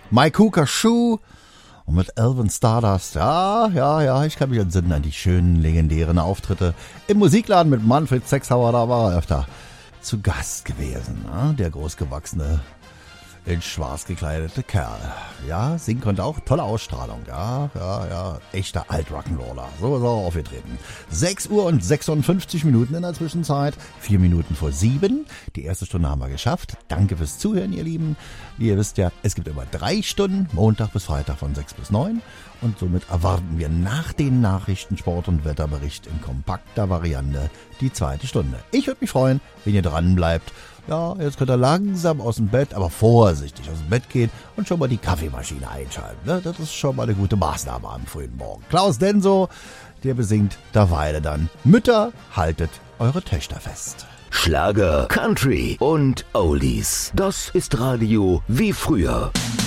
Mike Hooker Shoe und mit Elvin Stardust. Ja, ich kann mich entsinnen an die schönen, legendären Auftritte im Musikladen mit Manfred Sechshauer. Da war er öfter zu Gast gewesen, ne? Der großgewachsene, in schwarz gekleidete Kerl. Ja, singen konnte auch. Tolle Ausstrahlung. Ja. Echter Alt-Rock'n'Roller. So ist er auch aufgetreten. 6 Uhr und 56 Minuten in der Zwischenzeit. 4 Minuten vor 7. Die erste Stunde haben wir geschafft. Danke fürs Zuhören, ihr Lieben. Wie ihr wisst ja, es gibt immer 3 Stunden, Montag bis Freitag von 6 bis 9. Und somit erwarten wir nach den Nachrichten, Sport- und Wetterbericht in kompakter Variante die zweite Stunde. Ich würde mich freuen, wenn ihr dran bleibt. Ja, jetzt könnt ihr langsam aus dem Bett, aber vorsichtig aus dem Bett gehen und schon mal die Kaffeemaschine einschalten. Ne? Das ist schon mal eine gute Maßnahme am frühen Morgen. Klaus Denso, der besingt derweil dann: Mütter, haltet eure Töchter fest. Schlager, Country und Oldies. Das ist Radio wie früher.